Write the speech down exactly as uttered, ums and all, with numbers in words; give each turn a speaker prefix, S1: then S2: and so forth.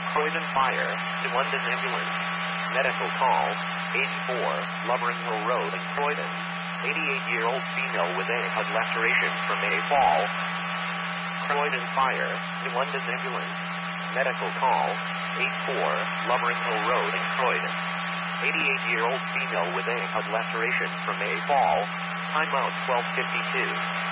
S1: Croydon Fire, New London Ambulance. Medical call, eighty-four, Lovering Hill Road in Croydon. eighty-eight-year-old female with a head laceration from a fall. Croydon Fire, New London Ambulance. Medical call, eighty-four, Lovering Hill Road in Croydon. eighty-eight-year-old female with a head laceration from a fall. Timeout twelve fifty-two.